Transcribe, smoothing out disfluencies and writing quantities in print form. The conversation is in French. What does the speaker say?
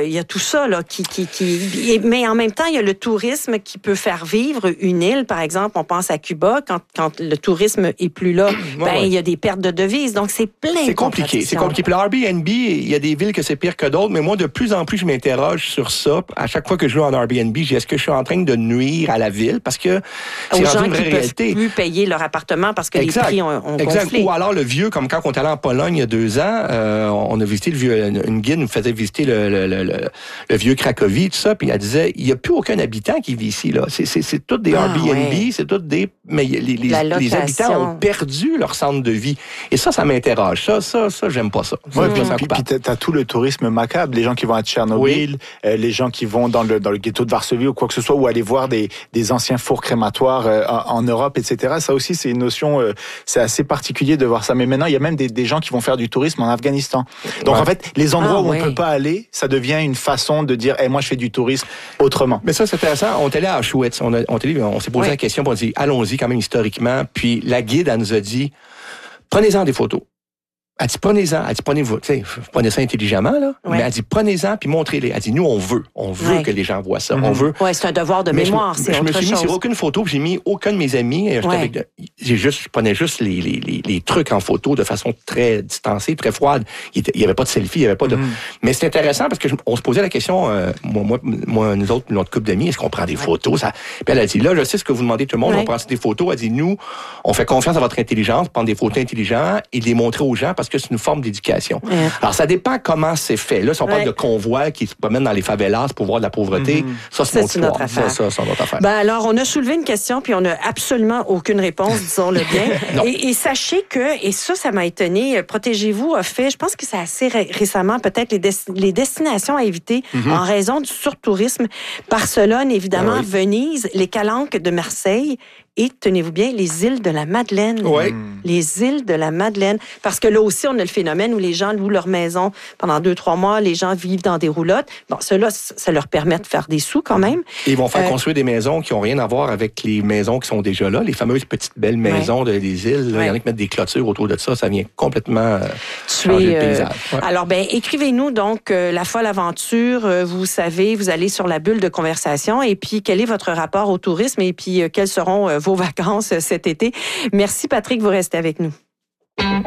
il y a tout ça là mais en même temps, il y a le tourisme qui peut faire vivre une île. Par exemple, on pense à Cuba, quand le tourisme est plus là, il y a des pertes de devises. Donc, c'est plein de compliqué. C'est compliqué. Puis l'Airbnb, il y a des villes que c'est pire que d'autres, mais moi, de plus en plus, je m'interroge sur ça. À chaque fois que je joue en Airbnb, je dis, est-ce que je suis en train de nuire à la ville? Parce que c'est rendu une vraie réalité. Aux gens qui peuvent plus payer leur appartement parce que les prix ont gonflé. Ou alors le vieux, comme quand on est allé en Pologne il y a 2 ans, on a visité le vieux, une guide nous faisait visiter le vieux Cracovie, tout ça, puis elle disait, il n'y a plus aucun habitant qui vit ici, là. C'est tous des Airbnb, c'est tous des... Mais les habitants ont perdu leur centre de vie. Et ça m'interroge. Ça, j'aime pas ça. Puis t'as tout le tourisme macabre, les gens qui vont à Tchernobyl, les gens qui vont dans le ghetto de Varsovie ou quoi que ce soit, ou aller voir des anciens fours crématoires en Europe, etc. Ça aussi, c'est une notion, c'est assez particulier de voir ça. Mais maintenant, il y a même des gens qui vont faire du tourisme en Afghanistan. Donc en fait, les endroits où on peut pas aller, ça devient une façon de dire, moi je fais du tourisme autrement. Mais ça, c'est intéressant. On est allé à Auschwitz, on s'est posé la question, on a dit, allons-y quand même historiquement. Puis la guide, elle nous a dit, prenez-en des photos. Elle dit, prenez-en. Elle dit, prenez ça intelligemment, là. Ouais. Mais elle dit, prenez-en puis montrez-les. Elle dit, nous, on veut que les gens voient ça. On veut. Ouais, c'est un devoir de mémoire. Je me suis mis sur aucune photo, puis j'ai mis aucun de mes amis. Je prenais juste les trucs en photo de façon très distancée, très froide. Il y avait pas de selfie, il y avait pas de. Mais c'est intéressant parce que on se posait la question, nous autres, notre couple d'amis, est-ce qu'on prend des photos? Ça... Puis elle a dit, là, je sais ce que vous demandez tout le monde, on prend des photos. Elle dit, nous, on fait confiance à votre intelligence, prendre des photos intelligentes et les montrer aux gens parce que c'est une forme d'éducation. Alors, ça dépend comment c'est fait. Là, si on parle de convois qui se promènent dans les favelas pour voir de la pauvreté, ça, c'est notre affaire. Ça, c'est notre affaire. Alors, on a soulevé une question, puis on n'a absolument aucune réponse, disons-le bien. et sachez que, et ça m'a étonné, Protégez-vous a fait, je pense que c'est assez récemment, peut-être les destinations à éviter en raison du surtourisme. Barcelone, évidemment, Venise, les Calanques de Marseille, et, tenez-vous bien, les îles de la Madeleine. Oui. Les îles de la Madeleine. Parce que là aussi, on a le phénomène où les gens louent leur maison pendant 2-3 mois, les gens vivent dans des roulottes. Bon, cela, ça leur permet de faire des sous quand même. Et ils vont faire construire des maisons qui n'ont rien à voir avec les maisons qui sont déjà là, les fameuses petites belles maisons des îles. Il y en a qui mettent des clôtures autour de ça vient complètement changer le paysage. Alors, écrivez-nous donc La Folle Aventure. Vous savez, vous allez sur la bulle de conversation et puis quel est votre rapport au tourisme et puis quelles seront vos vacances cet été. Merci Patrick, vous restez avec nous.